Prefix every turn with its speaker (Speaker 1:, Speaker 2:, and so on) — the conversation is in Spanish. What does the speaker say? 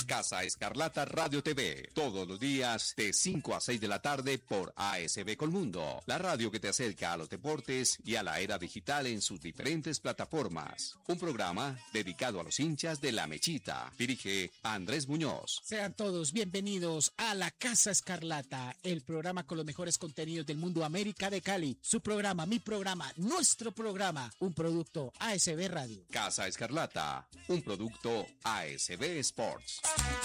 Speaker 1: Casa Escarlata Radio TV, todos los días de 5 a 6 de la tarde por ASB Colmundo, la radio que te acerca a los deportes y a la era digital en sus diferentes plataformas. Un programa dedicado a los hinchas de La Mechita. Dirige Andrés Muñoz.
Speaker 2: Sean todos bienvenidos a la Casa Escarlata, el programa con los mejores contenidos del mundo América de Cali. Su programa, mi programa, nuestro programa, un producto ASB Radio.
Speaker 1: Casa Escarlata, un producto ASB Sports.